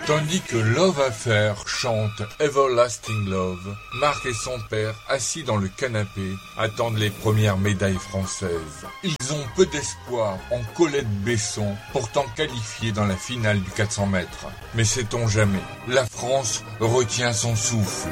Tandis que Love Affair chante Everlasting Love, Marc et son père, assis dans le canapé, attendent les premières médailles françaises. Ils ont peu d'espoir en Colette Besson, pourtant qualifiée dans la finale du 400 mètres. Mais sait-on jamais, la France retient son souffle.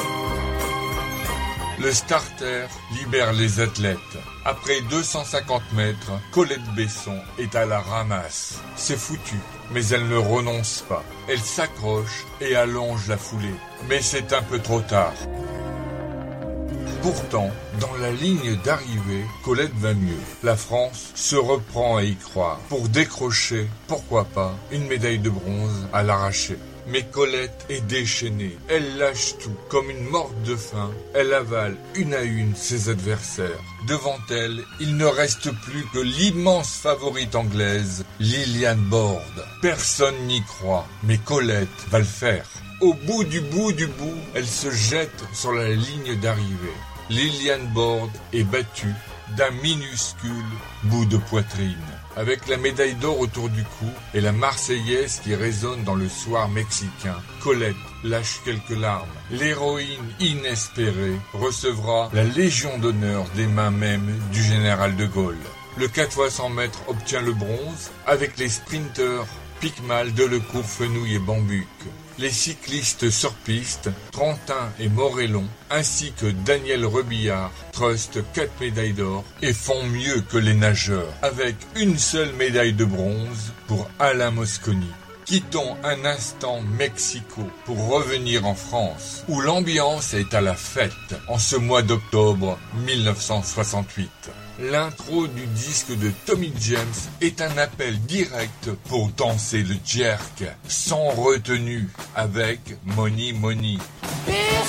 Le starter libère les athlètes. Après 250 mètres, Colette Besson est à la ramasse. C'est foutu, mais elle ne renonce pas. Elle s'accroche et allonge la foulée. Mais c'est un peu trop tard. Pourtant, dans la ligne d'arrivée, Colette va mieux. La France se reprend à y croire pour décrocher, pourquoi pas, une médaille de bronze à l'arraché. Mais Colette est déchaînée. Elle lâche tout. Comme une morte de faim, elle avale une à une ses adversaires. Devant elle, il ne reste plus que l'immense favorite anglaise, Liliane Bord. Personne n'y croit, mais Colette va le faire. Au bout du bout, elle se jette sur la ligne d'arrivée. Liliane Bord est battue d'un minuscule bout de poitrine. Avec la médaille d'or autour du cou et la Marseillaise qui résonne dans le soir mexicain, Colette lâche quelques larmes. L'héroïne inespérée recevra la Légion d'honneur des mains même du général de Gaulle. Le 4x100 mètres obtient le bronze avec les sprinteurs Picmal, Delecourt, Fenouil et Bambuc. Les cyclistes sur piste, Trentin et Morellon, ainsi que Daniel Rebillard, trustent 4 médailles d'or et font mieux que les nageurs, avec une seule médaille de bronze pour Alain Mosconi. Quittons un instant Mexico pour revenir en France, où l'ambiance est à la fête en ce mois d'octobre 1968. L'intro du disque de Tommy James est un appel direct pour danser le jerk, sans retenue, avec Money Money.